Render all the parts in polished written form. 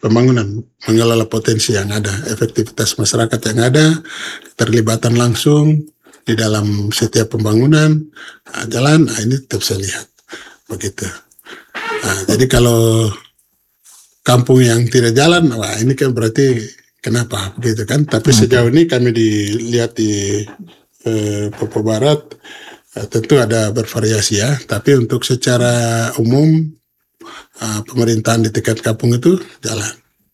pembangunan, mengelola potensi yang ada, efektivitas masyarakat yang ada, keterlibatan langsung di dalam setiap pembangunan jalan. Ini tetap saya lihat begitu. Jadi kalau kampung yang tidak jalan, wah ini kan berarti kenapa begitu kan? Tapi sejauh ini kami dilihat di Papua Barat tentu ada bervariasi ya. Tapi untuk secara umum pemerintahan di tingkat kampung itu jalan.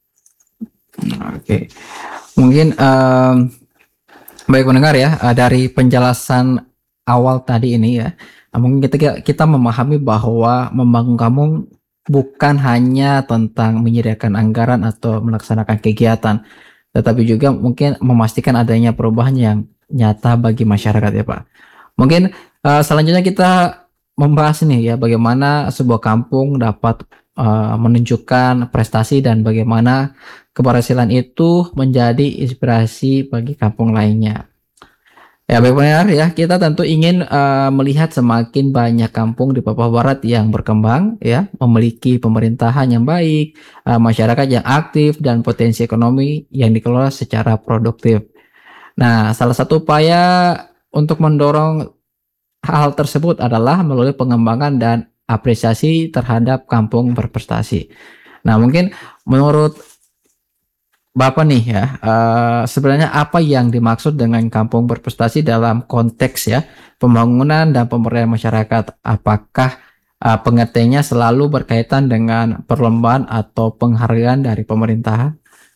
Oke, mungkin baik pendengar ya, dari penjelasan awal tadi ini ya, mungkin kita memahami bahwa membangun kampung bukan hanya tentang menyediakan anggaran atau melaksanakan kegiatan, tetapi juga mungkin memastikan adanya perubahan yang nyata bagi masyarakat ya Pak. Mungkin selanjutnya kita membahas nih ya, bagaimana sebuah kampung dapat menunjukkan prestasi dan bagaimana keberhasilan itu menjadi inspirasi bagi kampung lainnya. Ya baik pendengar ya, kita tentu ingin melihat semakin banyak kampung di Papua Barat yang berkembang ya, memiliki pemerintahan yang baik, masyarakat yang aktif dan potensi ekonomi yang dikelola secara produktif. Nah, salah satu upaya untuk mendorong hal tersebut adalah melalui pengembangan dan apresiasi terhadap kampung berprestasi. Nah, mungkin menurut Bapak nih ya, sebenarnya apa yang dimaksud dengan kampung berprestasi dalam konteks ya pembangunan dan pemberdayaan masyarakat? Apakah pengertiannya selalu berkaitan dengan perlombaan atau penghargaan dari pemerintah?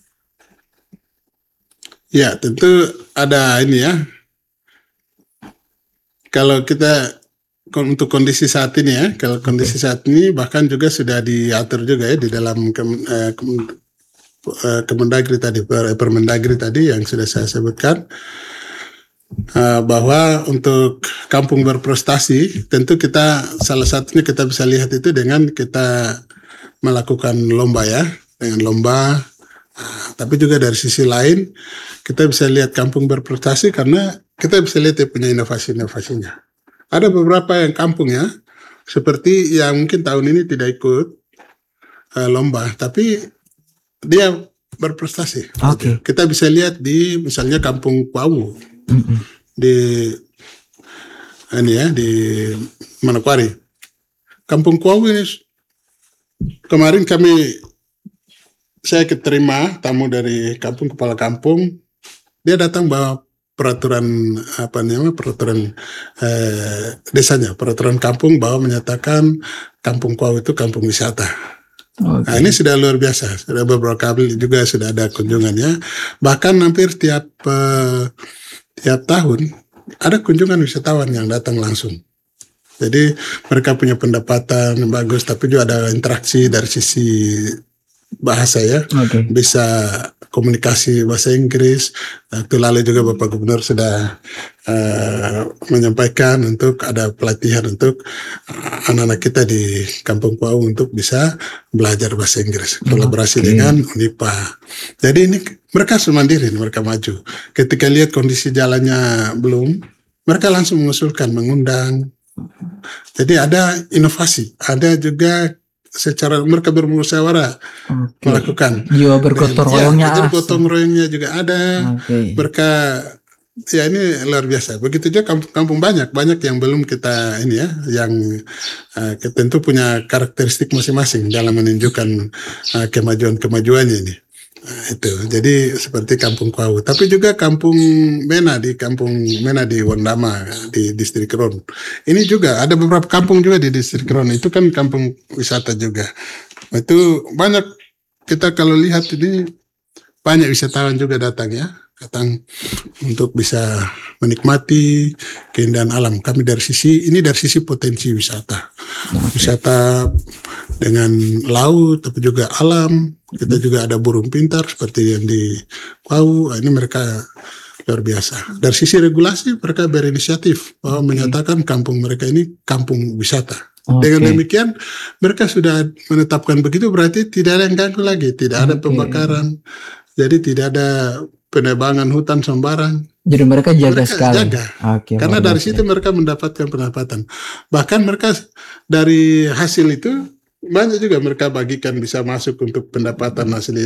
Ya, tentu ada ini ya. Kalau kita untuk kondisi saat ini ya, kalau kondisi saat ini bahkan juga sudah diatur juga ya di dalam Kemendagri tadi, Permendagri tadi yang sudah saya sebutkan, bahwa untuk kampung berprestasi tentu kita salah satunya kita bisa lihat itu dengan kita melakukan lomba ya, dengan lomba. Tapi juga dari sisi lain kita bisa lihat kampung berprestasi karena kita bisa lihat dia punya inovasi-inovasinya. Ada beberapa yang kampung ya, seperti yang mungkin tahun ini tidak ikut lomba, tapi dia berprestasi. Oke. Kita bisa lihat di misalnya Kampung Kuawu di ini ya di Manokwari. Kampung Kuawu ini kemarin saya keterima tamu dari kampung, kepala kampung. Dia datang bawa peraturan peraturan desanya, peraturan kampung bahwa menyatakan Kampung Kuawu itu kampung wisata. Okay. Nah, ini sudah luar biasa. Sudah beberapa kali juga sudah ada kunjungannya. Bahkan hampir tiap tahun ada kunjungan wisatawan yang datang langsung. Jadi mereka punya pendapatan yang bagus, tapi juga ada interaksi dari sisi bahasa ya. Okay. Bisa komunikasi bahasa Inggris. Waktu lalu juga Bapak Gubernur sudah menyampaikan untuk ada pelatihan untuk anak-anak kita di Kampung Kuawu untuk bisa belajar bahasa Inggris, kolaborasi dengan UNIPA. Jadi ini mereka mandiri, mereka maju. Ketika lihat kondisi jalannya belum, mereka langsung mengusulkan, mengundang. Jadi ada inovasi, ada juga secara mereka bermusyawarah melakukan. Jiwa bergotong royongnya. Jadi gotong royongnya juga ada. Mereka ya ini luar biasa. Begitu juga kampung banyak yang belum kita ini ya, yang tentu punya karakteristik masing-masing dalam menunjukkan kemajuannya ini. Itu jadi seperti Kampung Kuawu, tapi juga Kampung Mena di Wondama di distrik Ron. Ini juga ada beberapa kampung juga di distrik Ron, itu kan kampung wisata juga. Itu banyak, kita kalau lihat ini banyak wisatawan juga datang untuk bisa menikmati keindahan alam. Kami dari sisi potensi wisata. Wisata dengan laut, tapi juga alam. Kita juga ada burung pintar seperti yang di Kuawu. Ini mereka luar biasa. Dari sisi regulasi mereka berinisiatif bahwa menyatakan kampung mereka ini kampung wisata. Dengan demikian mereka sudah menetapkan begitu, berarti tidak ada yang ganggu lagi, tidak ada pembakaran, jadi tidak ada penebangan hutan sembarang. Jadi mereka sekali. Karena dari situ mereka mendapatkan pendapatan. Bahkan mereka dari hasil itu banyak juga mereka bagikan, bisa masuk untuk pendapatan asli